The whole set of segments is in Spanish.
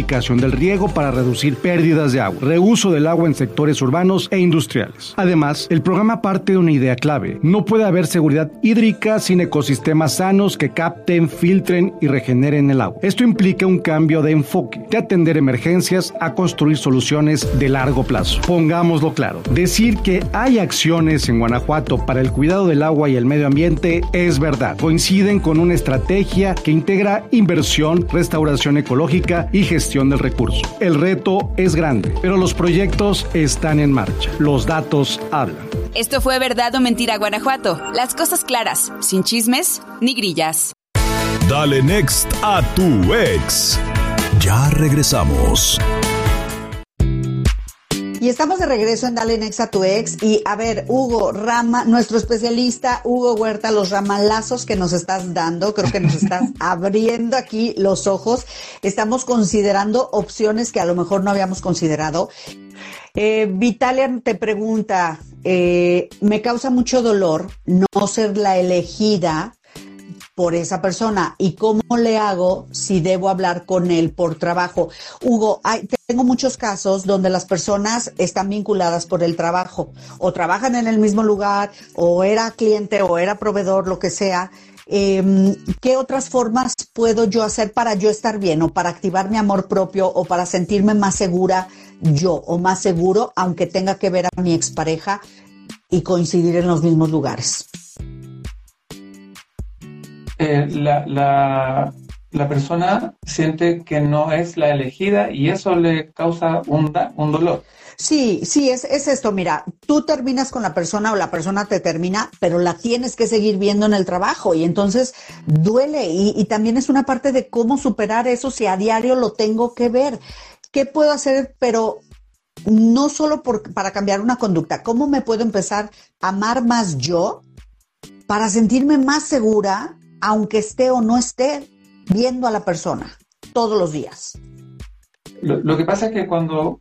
diversificación del riego para reducir pérdidas de agua, reuso del agua en sectores urbanos e industriales. Además, el programa parte de una idea clave. No puede haber seguridad hídrica sin ecosistemas sanos que capten, filtren y regeneren el agua. Esto implica un cambio de enfoque, de atender emergencias a construir soluciones de largo plazo. Pongámoslo claro, decir que hay acciones en Guanajuato para el cuidado del agua y el medio ambiente es verdad. Coinciden con una estrategia que integra inversión, restauración ecológica y gestión del recurso. El reto es grande, pero los proyectos están en marcha. Los datos hablan. Esto fue Verdad o Mentira Guanajuato. Las cosas claras, sin chismes ni grillas. Dale Next a tu ex. Ya regresamos. Y estamos de regreso en Dale Next a tu ex. Y a ver, Hugo Rama, nuestro especialista, Hugo Huerta, los ramalazos que nos estás dando, creo que nos estás abriendo aquí los ojos. Estamos considerando opciones que a lo mejor no habíamos considerado. Vitalia te pregunta, me causa mucho dolor no ser la elegida por esa persona, y cómo le hago si debo hablar con él por trabajo. Hugo, tengo muchos casos donde las personas están vinculadas por el trabajo, o trabajan en el mismo lugar, o era cliente, o era proveedor, lo que sea. ¿Qué otras formas puedo yo hacer para yo estar bien, o para activar mi amor propio, o para sentirme más segura yo, o más seguro, aunque tenga que ver a mi expareja y coincidir en los mismos lugares? La persona siente que no es la elegida y eso le causa un dolor. Sí, es esto, mira, tú terminas con la persona o la persona te termina, pero la tienes que seguir viendo en el trabajo y entonces duele y también es una parte de cómo superar eso si a diario lo tengo que ver. ¿Qué puedo hacer? Pero no solo para cambiar una conducta, ¿cómo me puedo empezar a amar más yo para sentirme más segura, aunque esté o no esté viendo a la persona todos los días? Lo que pasa es que cuando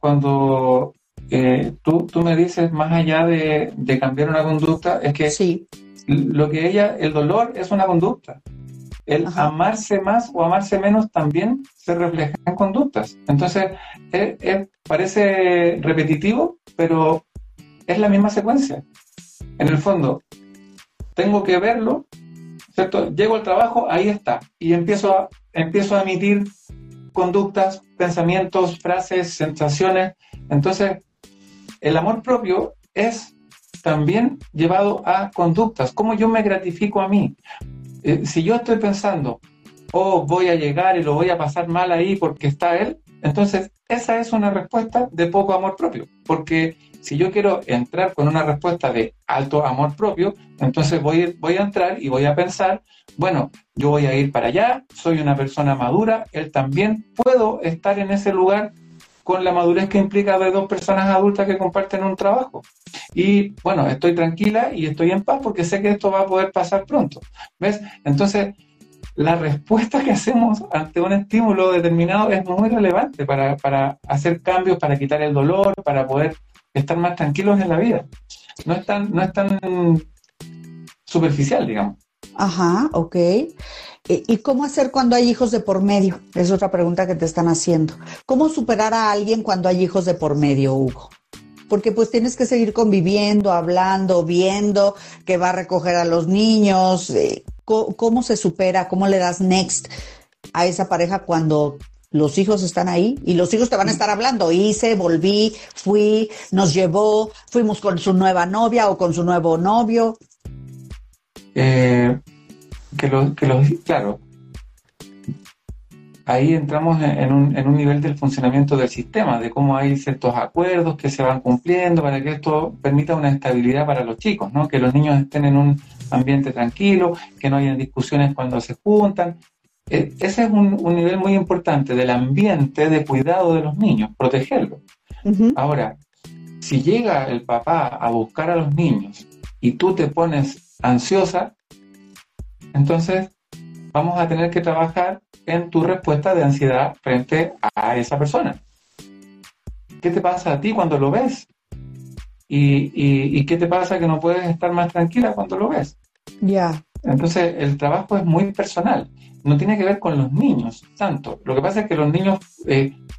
tú me dices, más allá de cambiar una conducta, es que sí, el dolor es una conducta. El amarse más o amarse menos también se refleja en conductas. Entonces, parece repetitivo, pero es la misma secuencia. En el fondo, tengo que verlo, ¿cierto? Llego al trabajo, ahí está, y empiezo a emitir conductas, pensamientos, frases, sensaciones. Entonces, el amor propio es también llevado a conductas. ¿Cómo yo me gratifico a mí? Si yo estoy pensando, voy a llegar y lo voy a pasar mal ahí porque está él, entonces esa es una respuesta de poco amor propio. Porque si yo quiero entrar con una respuesta de alto amor propio, entonces voy a entrar y voy a pensar, bueno, yo voy a ir para allá, soy una persona madura, él también, puedo estar en ese lugar con la madurez que implica de dos personas adultas que comparten un trabajo. Y bueno, estoy tranquila y estoy en paz porque sé que esto va a poder pasar pronto. ¿Ves? Entonces, la respuesta que hacemos ante un estímulo determinado es muy relevante para hacer cambios, para quitar el dolor, para poder estar más tranquilos en la vida. No es tan superficial, digamos. Ajá, ok. ¿Y cómo hacer cuando hay hijos de por medio? Es otra pregunta que te están haciendo. ¿Cómo superar a alguien cuando hay hijos de por medio, Hugo? Porque pues tienes que seguir conviviendo, hablando, viendo que va a recoger a los niños. ¿Cómo se supera? ¿Cómo le das next a esa pareja cuando los hijos están ahí? Y los hijos te van a estar hablando. Hice, volví, fui, nos llevó, fuimos con su nueva novia o con su nuevo novio. Claro, ahí entramos en un nivel del funcionamiento del sistema, de cómo hay ciertos acuerdos que se van cumpliendo para que esto permita una estabilidad para los chicos, ¿no? Que los niños estén en un ambiente tranquilo, que no hayan discusiones cuando se juntan. Ese es un nivel muy importante del ambiente de cuidado de los niños, protegerlos. Uh-huh. Ahora, si llega el papá a buscar a los niños y tú te pones ansiosa, entonces vamos a tener que trabajar en tu respuesta de ansiedad frente a esa persona. ¿Qué te pasa a ti cuando lo ves? ¿Y qué te pasa que no puedes estar más tranquila cuando lo ves? Ya. Yeah. Entonces el trabajo es muy personal, no tiene que ver con los niños tanto. Lo que pasa es que los niños